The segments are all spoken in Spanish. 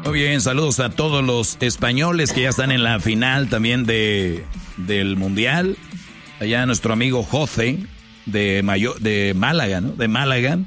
Muy bien, saludos a todos los españoles que ya están en la final también del Mundial. Allá nuestro amigo José de Málaga, ¿no? De Málaga.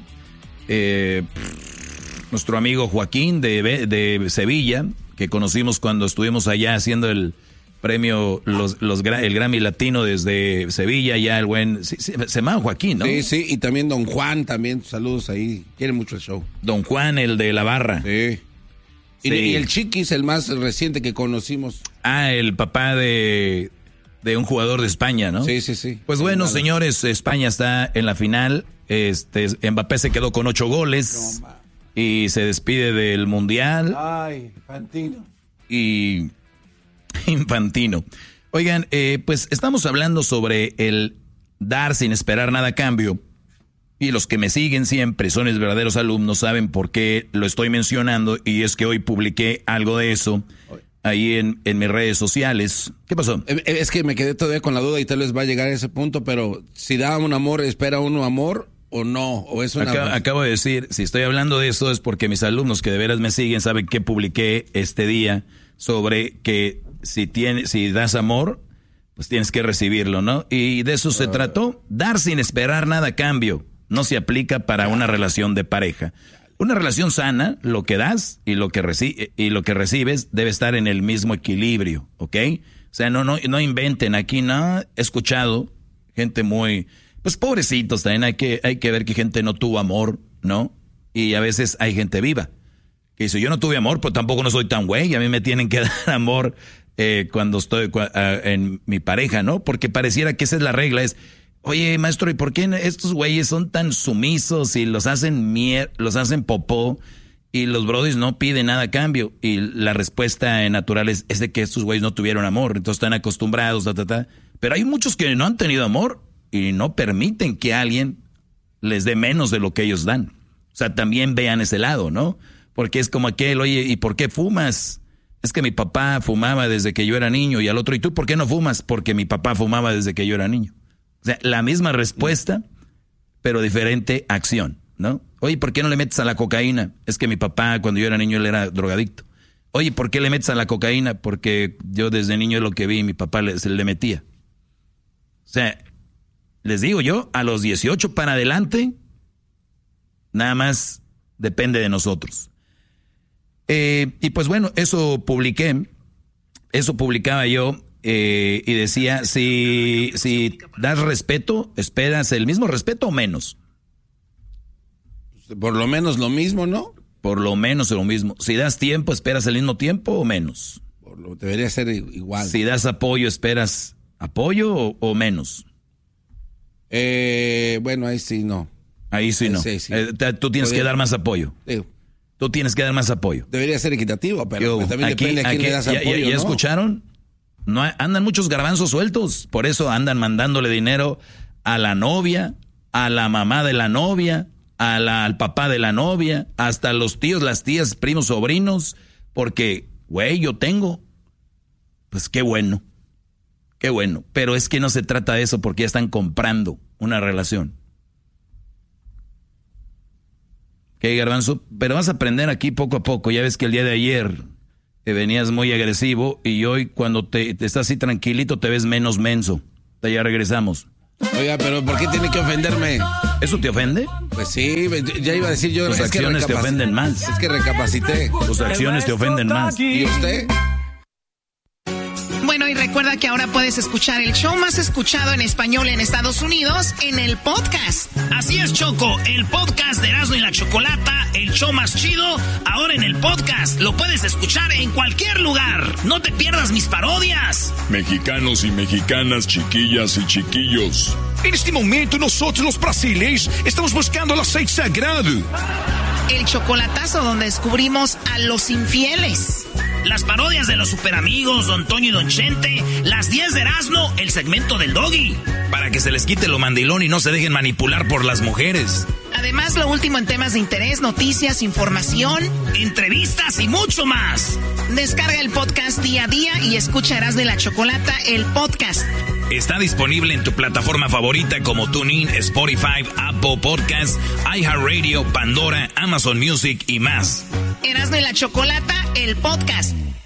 Nuestro amigo Joaquín de Sevilla, que conocimos cuando estuvimos allá haciendo el premio, el Grammy Latino desde Sevilla, ya el buen, se llama Joaquín, ¿no? Sí, y también Don Juan, también, saludos ahí, quiere mucho el show. Don Juan, el de la barra. Sí. Sí. Y el Chiquis, el más reciente que conocimos. El papá de un jugador de España, ¿no? Sí. Pues bueno, señores, España está en la final, Mbappé se quedó con 8 goles y se despide del Mundial. Ay, Infantino. Oigan, pues estamos hablando sobre el dar sin esperar nada a cambio. Y los que me siguen siempre son mis verdaderos alumnos, saben por qué lo estoy mencionando. Y es que hoy publiqué algo de eso ahí en mis redes sociales. ¿Qué pasó? Es que me quedé todavía con la duda y tal vez va a llegar a ese punto, pero si da un amor, ¿espera uno amor o no? ¿O es una... Acabo de decir, si estoy hablando de eso es porque mis alumnos que de veras me siguen saben que publiqué este día sobre que si das amor, pues tienes que recibirlo, ¿no? Y de eso se trató, dar sin esperar nada a cambio. No se aplica para una relación de pareja. Una relación sana, lo que das y lo que recibes debe estar en el mismo equilibrio, ¿ok? O sea, no inventen aquí, no. He escuchado gente muy, pues pobrecitos también, hay que ver que gente no tuvo amor, ¿no? Y a veces hay gente viva que dice, yo no tuve amor, pero tampoco no soy tan güey, a mí me tienen que dar amor cuando estoy en mi pareja, ¿no? Porque pareciera que esa es la regla, es... Oye, maestro, ¿y por qué estos güeyes son tan sumisos y los hacen popó y los brodis no piden nada a cambio? Y la respuesta natural es de que estos güeyes no tuvieron amor, entonces están acostumbrados, Pero hay muchos que no han tenido amor y no permiten que alguien les dé menos de lo que ellos dan. O sea, también vean ese lado, ¿no? Porque es como aquel, oye, ¿y por qué fumas? Es que mi papá fumaba desde que yo era niño. Y al otro, ¿y tú por qué no fumas? Porque mi papá fumaba desde que yo era niño. O sea, la misma respuesta, pero diferente acción, ¿no? Oye, ¿por qué no le metes a la cocaína? Es que mi papá, cuando yo era niño, él era drogadicto. Oye, ¿por qué le metes a la cocaína? Porque yo desde niño lo que vi, mi papá se le metía. O sea, les digo yo, a los 18 para adelante, nada más depende de nosotros. Y pues bueno, eso publicaba yo. Y decía, si das respeto, ¿esperas el mismo respeto o menos? Por lo menos lo mismo, ¿no? Por lo menos lo mismo. Si das tiempo, ¿esperas el mismo tiempo o menos? Debería ser igual. Si das apoyo, ¿esperas apoyo o menos? Bueno, ahí sí no. Ahí sí no. Sí. Tú tienes que dar más apoyo. Sí. Tú tienes que dar más apoyo. Debería ser equitativo, pero también depende a quién le das apoyo, ¿Ya escucharon? No andan muchos garbanzos sueltos, por eso andan mandándole dinero a la novia, a la mamá de la novia, al papá de la novia, hasta los tíos, las tías, primos, sobrinos, porque, güey, yo tengo. Pues qué bueno, pero es que no se trata de eso porque ya están comprando una relación. ¿Qué, garbanzo? Pero vas a aprender aquí poco a poco, ya ves que el día de ayer... que venías muy agresivo y hoy cuando te estás así tranquilito te ves menos menso. Ya regresamos. Oiga, pero ¿por qué tiene que ofenderme? ¿Eso te ofende? Pues sí, ya iba a decir yo. Tus acciones te ofenden más. Es que recapacité. Tus acciones te ofenden más. ¿Y usted? Bueno, y recuerda que ahora puedes escuchar el show más escuchado en español en Estados Unidos en el podcast. Así es, Choco, el podcast de Erasmo y la Chocolata, el show más chido, ahora en el podcast. Lo puedes escuchar en cualquier lugar. No te pierdas mis parodias. Mexicanos y mexicanas, chiquillas y chiquillos. En este momento nosotros los brasileños estamos buscando el aceite sagrado. El chocolatazo donde descubrimos a los infieles. Las parodias de los superamigos, Don Toño y Don Chente, las 10 de Erasmo, el segmento del Doggy. Para que se les quite lo mandilón y no se dejen manipular por las mujeres. Además, lo último en temas de interés, noticias, información, entrevistas y mucho más. Descarga el podcast día a día y escucha Erasmo y la Chocolata, el podcast. Está disponible en tu plataforma favorita como TuneIn, Spotify, Apple Podcasts, iHeartRadio, Pandora, Amazon Music y más. Erasmo y la Chocolata, el podcast.